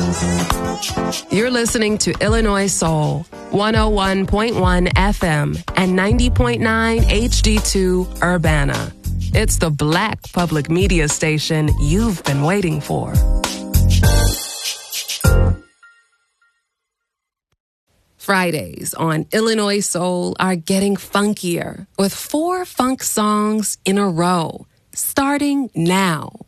You're listening to Illinois Soul, 101.1 FM and 90.9 HD2 Urbana. It's the Black public media station you've been waiting for. Fridays on Illinois Soul are getting funkier with 4 funk songs in a row, starting now.